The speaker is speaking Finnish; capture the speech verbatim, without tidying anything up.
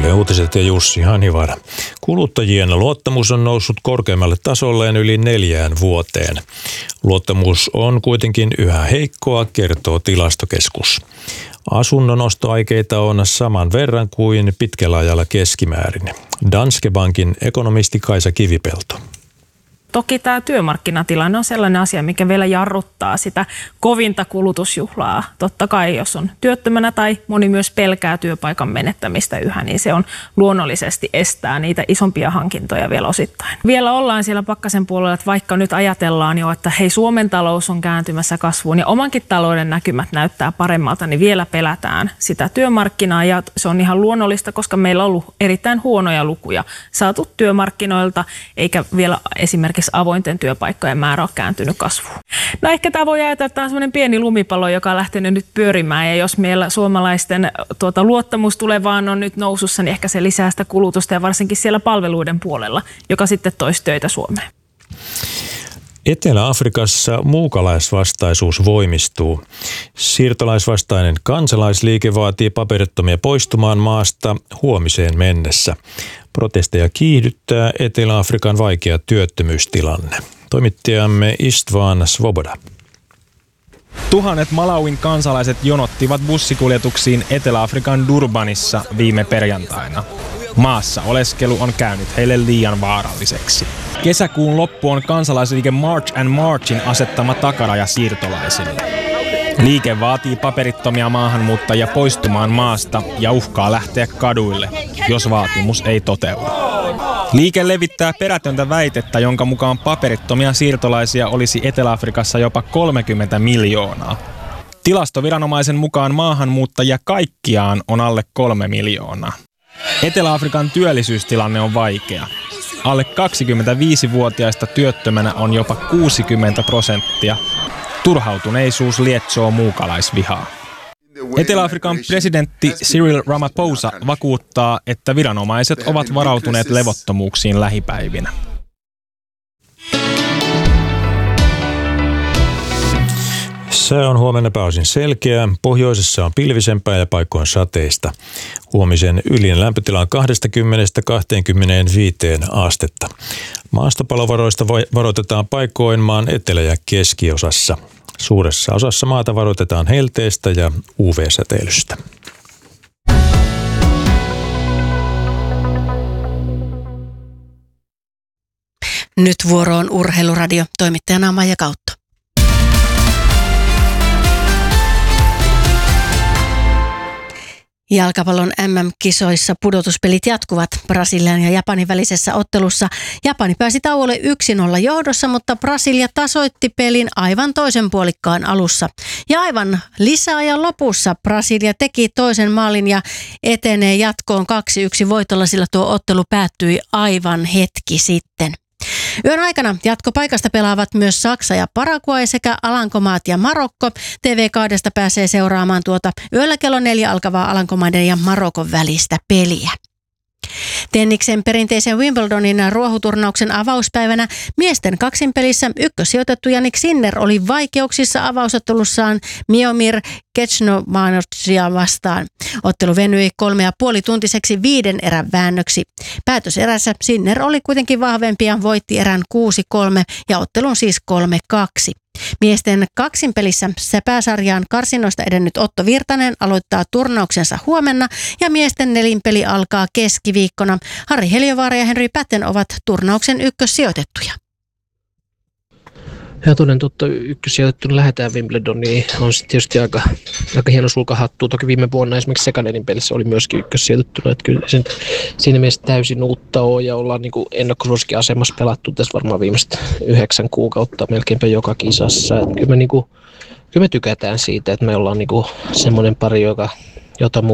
Yle Uutiset ja Jussi Hanivar. Kuluttajien luottamus on noussut korkeammalle tasolleen yli neljään vuoteen. Luottamus on kuitenkin yhä heikkoa, kertoo Tilastokeskus. Asunnon ostoaikeita on saman verran kuin pitkällä ajalla keskimäärin. Danske Bankin ekonomisti Kaisa Kivipelto. Toki tämä työmarkkinatilanne on sellainen asia, mikä vielä jarruttaa sitä kovinta kulutusjuhlaa. Totta kai, jos on työttömänä tai moni myös pelkää työpaikan menettämistä yhä, niin se on luonnollisesti estää niitä isompia hankintoja vielä osittain. Vielä ollaan siellä pakkasen puolella, että vaikka nyt ajatellaan jo, että hei, Suomen talous on kääntymässä kasvuun ja omankin talouden näkymät näyttää paremmalta, niin vielä pelätään sitä työmarkkinaa ja se on ihan luonnollista, koska meillä on ollut erittäin huonoja lukuja saatu työmarkkinoilta, eikä vielä esimerkiksi avointen työpaikkojen määrä on kääntynyt kasvuun. No ehkä tämä voi ajatella, että tämä on semmoinen pieni lumipallo, joka on lähtenyt nyt pyörimään ja jos meillä suomalaisten tuota, luottamus tulevaan on nyt nousussa, niin ehkä se lisää sitä kulutusta ja varsinkin siellä palveluiden puolella, joka sitten toisi töitä Suomeen. Etelä-Afrikassa muukalaisvastaisuus voimistuu. Siirtolaisvastainen kansalaisliike vaatii paperittomia poistumaan maasta huomiseen mennessä. Protesteja kiihdyttää Etelä-Afrikan vaikea työttömyystilanne. Toimittajamme Istvan Svoboda. Tuhannet Malawin kansalaiset jonottivat bussikuljetuksiin Etelä-Afrikan Durbanissa viime perjantaina. Maassa oleskelu on käynyt heille liian vaaralliseksi. Kesäkuun loppu on kansalaisliike March and Marchin asettama takaraja siirtolaisille. Liike vaatii paperittomia maahanmuuttajia poistumaan maasta ja uhkaa lähteä kaduille, jos vaatimus ei toteudu. Liike levittää perätöntä väitettä, jonka mukaan paperittomia siirtolaisia olisi Etelä-Afrikassa jopa kolmekymmentä miljoonaa. Tilastoviranomaisen mukaan maahanmuuttajia kaikkiaan on alle kolme miljoonaa. Etelä-Afrikan työllisyystilanne on vaikea. Alle kaksikymmentäviisivuotiaista työttömänä on jopa kuusikymmentä prosenttia. Turhautuneisuus lietsoo muukalaisvihaa. Etelä-Afrikan presidentti Cyril Ramaphosa vakuuttaa, että viranomaiset ovat varautuneet levottomuuksiin lähipäivinä. Se on huomenna pääosin selkeä. Pohjoisessa on pilvisempää ja paikoin sateista. Huomisen ylin lämpötila on kaksikymmentä kaksikymmentäviisi astetta. Maastopalovaroista varoitetaan paikoin maan etelä- ja keskiosassa. Suuressa osassa maata varoitetaan helteestä ja U V-säteilystä. Nyt vuoroon Urheiluradio. Toimittajana Maija Kautto. Jalkapallon M M-kisoissa pudotuspelit jatkuvat. Brasilian ja Japanin välisessä ottelussa Japani pääsi tauolle yksi nolla johdossa, mutta Brasilia tasoitti pelin aivan toisen puolikkaan alussa. Ja aivan lisäajan lopussa Brasilia teki toisen maalin ja etenee jatkoon kaksi yksi voitolla, sillä tuo ottelu päättyi aivan hetki sitten. Yön aikana jatkopaikasta pelaavat myös Saksa ja Paraguay sekä Alankomaat ja Marokko. T V kahdesta pääsee seuraamaan tuota yöllä kello neljä alkavaa Alankomaiden ja Marokon välistä peliä. Tenniksen perinteisen Wimbledonin ruohuturnauksen avauspäivänä miesten kaksinpelissä ykkössijoitettu Jannik Sinner oli vaikeuksissa avausottelussaan Miomir Kecnomanocia vastaan. Ottelu venyi kolme ja puoli tuntiseksi viiden erän väännöksi. Päätöserässä Sinner oli kuitenkin vahvempi ja voitti erän kuusi kolme ja ottelun siis kolme kaksi. Miesten kaksinpelissä pääsarjaan karsinoista edennyt Otto Virtanen aloittaa turnauksensa huomenna ja miesten nelinpeli alkaa keskiviikkona. Harri Heliövaara ja Henry Patten ovat turnauksen ykkössijoitettuja. Ja toden totta ykkössijoitettuna lähdetään Wimbledoniin. On sitten tietysti aika, aika hieno sulkahattu. Toki viime vuonna esimerkiksi Sekanerin pelissä oli myöskin ykkössijoitettuna. Että kyllä sen, siinä mielessä täysin uutta on ja ollaan niin ennakkosuosikkiasemassa pelattu tässä varmaan viimeiset yhdeksän kuukautta melkeinpä joka kisassa. Että kyllä, me, niin kuin, kyllä me tykätään siitä, että me ollaan niin semmoinen pari, joka, jota